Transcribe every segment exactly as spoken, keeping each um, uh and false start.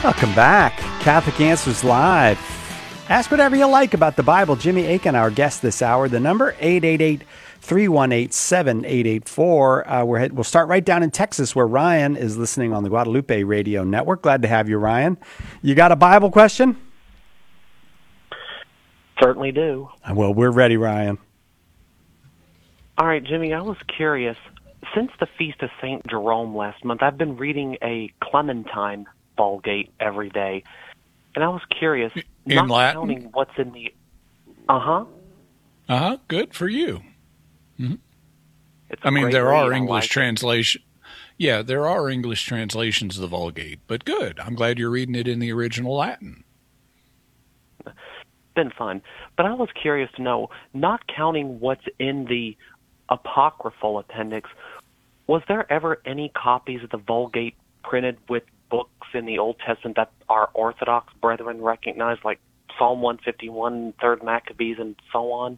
Welcome back. Catholic Answers Live. Ask whatever you like about the Bible. Jimmy Akin, our guest this hour. The number, eight eight eight, three one eight, seven eight eight four. Uh, we're, we'll start right down in Texas, where Ryan is listening on the Guadalupe Radio Network. Glad to have you, Ryan. You got a Bible question? Certainly do. Well, we're ready, Ryan. All right, Jimmy, I was curious. Since the Feast of Saint Jerome last month, I've been reading a Clementine Vulgate every day. And I was curious, in not Latin? counting what's in the... Uh-huh. Uh-huh, good for you. Mm-hmm. It's a I mean, great there read. are I English like it. translation. Yeah, there are English translations of the Vulgate, but good. I'm glad you're reading it in the original Latin. Been fun. But I was curious to know, not counting what's in the apocryphal appendix, was there ever any copies of the Vulgate printed with books in the Old Testament that our Orthodox brethren recognize, like Psalm one fifty-one, Third Maccabees, and so on?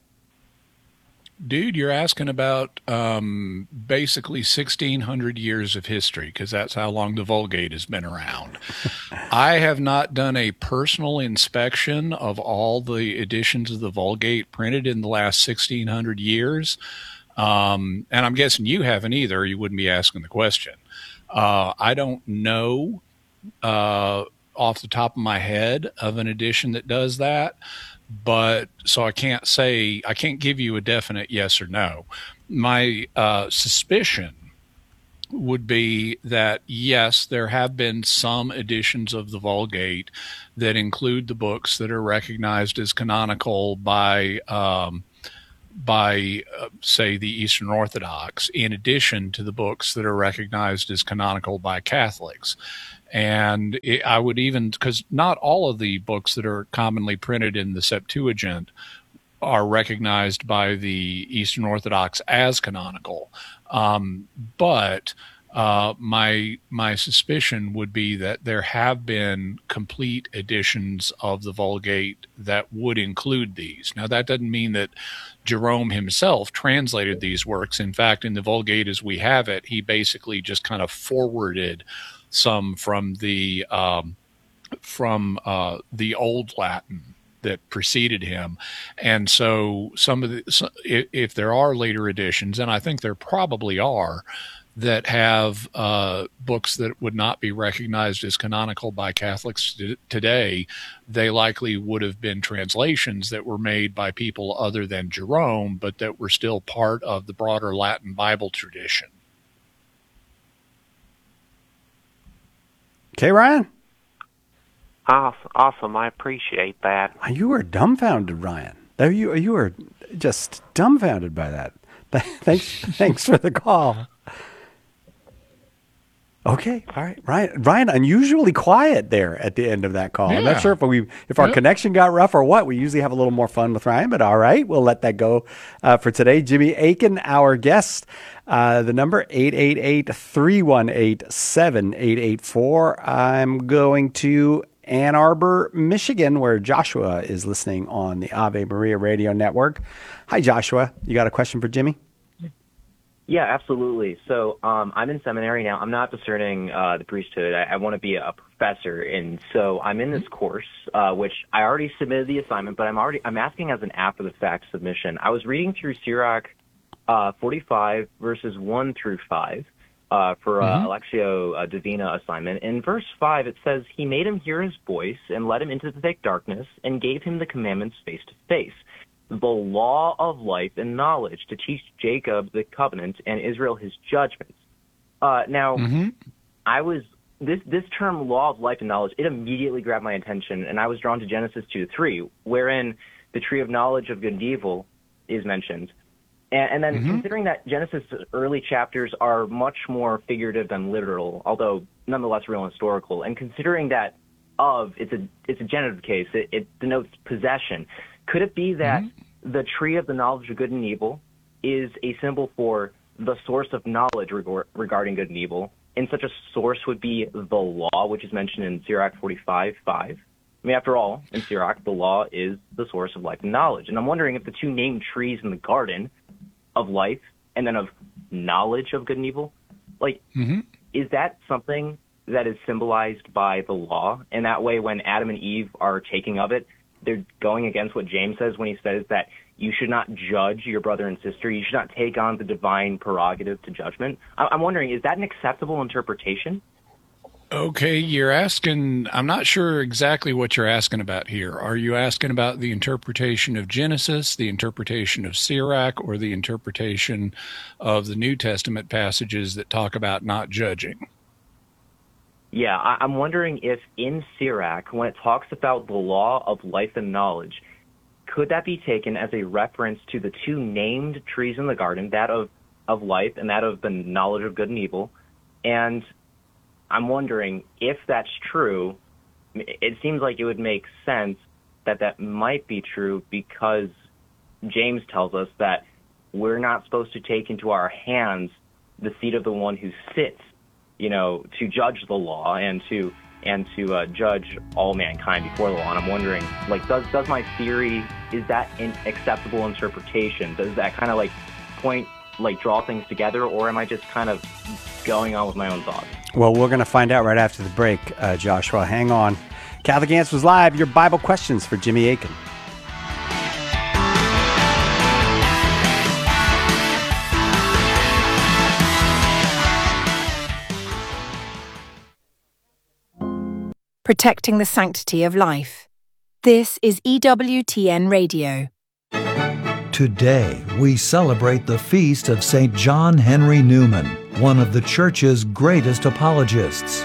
Dude, you're asking about um, basically sixteen hundred years of history, because that's how long the Vulgate has been around. I have not done a personal inspection of all the editions of the Vulgate printed in the last sixteen hundred years. Um, and I'm guessing you haven't either. You wouldn't be asking the question. Uh, I don't know uh, off the top of my head of an edition that does that. But so I can't say, I can't give you a definite yes or no. My uh, suspicion would be that, yes, there have been some editions of the Vulgate that include the books that are recognized as canonical by, um, by uh, say, the Eastern Orthodox, in addition to the books that are recognized as canonical by Catholics. And it, I would even, because not all of the books that are commonly printed in the Septuagint are recognized by the Eastern Orthodox as canonical. Um, but uh, my my suspicion would be that there have been complete editions of the Vulgate that would include these. Now, that doesn't mean that Jerome himself translated these works. In fact, in the Vulgate as we have it, he basically just kind of forwarded some from the um, from uh, the old Latin that preceded him. And so some of the, if, if there are later editions, and I think there probably are, that have uh, books that would not be recognized as canonical by Catholics t- today, they likely would have been translations that were made by people other than Jerome, but that were still part of the broader Latin Bible tradition. Okay, Ryan? Awesome. awesome. I appreciate that. You were dumbfounded, Ryan. You, you were just dumbfounded by that. Thanks, thanks for the call. Okay, all right, Ryan. Ryan, unusually quiet there at the end of that call. Yeah. I'm not sure if we if our Yep. connection got rough or what. We usually have a little more fun with Ryan, but all right, we'll let that go uh, for today. Jimmy Akin, our guest. Uh, the number eight eight eight, three one eight, seven eight eight four. I'm going to Ann Arbor, Michigan, where Joshua is listening on the Ave Maria Radio Network. Hi, Joshua. You got a question for Jimmy? Yeah, absolutely. So um, I'm in seminary now. I'm not discerning uh, the priesthood. I, I want to be a professor, and so I'm in this course, uh, which I already submitted the assignment, but I'm already I'm asking as an after the fact submission. I was reading through Sirach uh, forty-five verses one through five uh, for uh, Mm-hmm. Alexio uh, Divina assignment. In verse five, it says, "He made him hear his voice and led him into the thick darkness and gave him the commandments face to face, the law of life and knowledge, to teach Jacob the covenant and Israel his judgments." Uh, now, Mm-hmm. I was this this term "law of life and knowledge." It immediately grabbed my attention, and I was drawn to Genesis two three, wherein the tree of knowledge of good and evil is mentioned. And, and then, Mm-hmm. considering that Genesis' early chapters are much more figurative than literal, although nonetheless real and historical, and considering that of it's a it's a genitive case, it, it denotes possession. Could it be that Mm-hmm. the tree of the knowledge of good and evil is a symbol for the source of knowledge reg- regarding good and evil, and such a source would be the law, which is mentioned in Sirach forty-five five? I mean, after all, in Sirach, the law is the source of life and knowledge. And I'm wondering if the two named trees in the garden of life and then of knowledge of good and evil, like, Mm-hmm. is that something that is symbolized by the law. And that way, when Adam and Eve are taking of it, they're going against what James says when he says that you should not judge your brother and sister. You should not take on the divine prerogative to judgment. I'm wondering, is that an acceptable interpretation? Okay, you're asking, I'm not sure exactly what you're asking about here. Are you asking about the interpretation of Genesis, the interpretation of Sirach, or the interpretation of the New Testament passages that talk about not judging? Yeah, I- I'm wondering if in Sirach, when it talks about the law of life and knowledge, could that be taken as a reference to the two named trees in the garden, that of, of life and that of the knowledge of good and evil? And I'm wondering if that's true. It seems like it would make sense that that might be true because James tells us that we're not supposed to take into our hands the seat of the one who sits, you know, to judge the law and to and to uh, judge all mankind before the law. And I'm wondering, like, does does my theory, is that an acceptable interpretation? Does that kind of like point, like draw things together, or am I just kind of going on with my own thoughts? Well, we're going to find out right after the break, uh, Joshua. Hang on. Catholic Answers Live, your Bible questions for Jimmy Akin. Protecting the sanctity of life. This is E W T N Radio. Today, we celebrate the feast of Saint John Henry Newman, one of the Church's greatest apologists.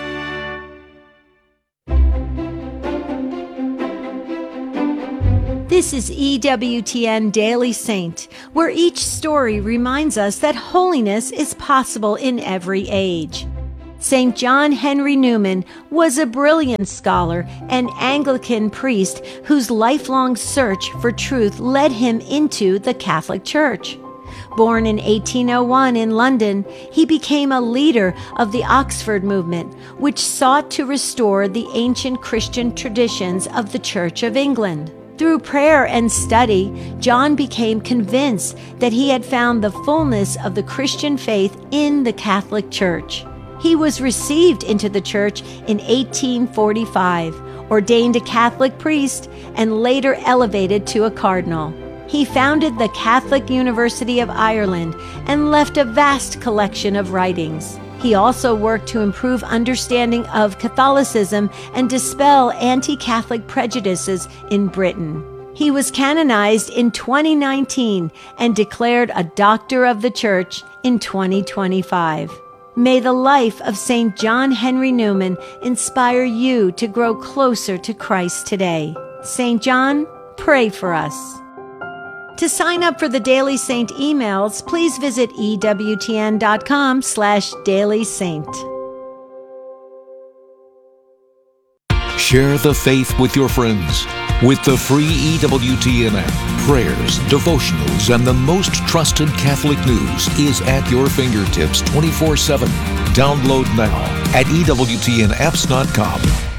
This is E W T N Daily Saint, where each story reminds us that holiness is possible in every age. Saint John Henry Newman was a brilliant scholar and Anglican priest whose lifelong search for truth led him into the Catholic Church. Born in eighteen oh one in London, he became a leader of the Oxford movement, which sought to restore the ancient Christian traditions of the Church of England. Through prayer and study, John became convinced that he had found the fullness of the Christian faith in the Catholic Church. He was received into the church in eighteen forty-five, ordained a Catholic priest, and later elevated to a cardinal. He founded the Catholic University of Ireland and left a vast collection of writings. He also worked to improve understanding of Catholicism and dispel anti-Catholic prejudices in Britain. He was canonized in twenty nineteen and declared a Doctor of the Church in twenty twenty-five. May the life of Saint John Henry Newman inspire you to grow closer to Christ today. Saint John, pray for us. To sign up for the Daily Saint emails, please visit ewtn.com slash Daily Saint. Share the faith with your friends with the free E W T N app. Prayers, devotionals, and the most trusted Catholic news is at your fingertips twenty-four seven. Download now at E W T N apps dot com.